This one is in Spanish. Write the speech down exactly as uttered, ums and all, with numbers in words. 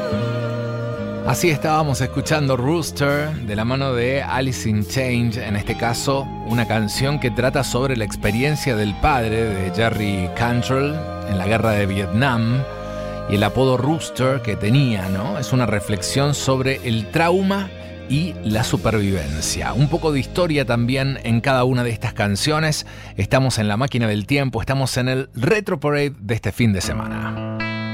Así estábamos escuchando Rooster de la mano de Alice in Chains, en este caso una canción que trata sobre la experiencia del padre de Jerry Cantrell en la guerra de Vietnam y el apodo Rooster que tenía, ¿no? Es una reflexión sobre el trauma y la supervivencia. Un poco de historia también en cada una de estas canciones. Estamos en la máquina del tiempo, estamos en el Retro Parade de este fin de semana.